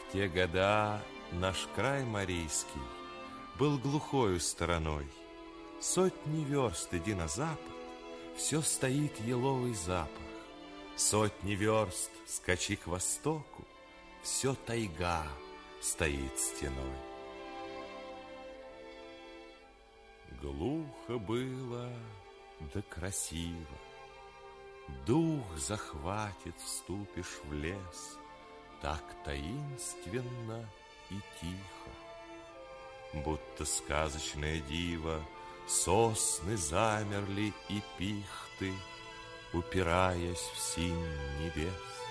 В те года наш край Марийский был глухою стороной. Сотни верст иди на запад, все стоит еловый запах. Сотни верст скачи к востоку, все тайга стоит стеной. Глухо было, да красиво. Дух захватит, вступишь в лес, так таинственно и тихо. Будто сказочное диво, сосны замерли и пихты, упираясь в синь небес.